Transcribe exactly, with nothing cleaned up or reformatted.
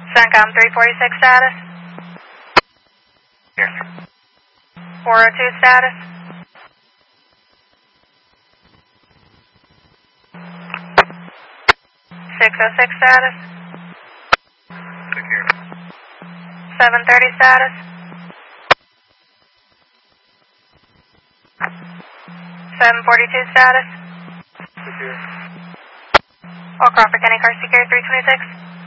CENTCOM three forty-six status. Here. four oh two status. six oh six status. Good here. seven thirty status. seven forty-two status. Good here. All Crawford County Car Secure three twenty-six.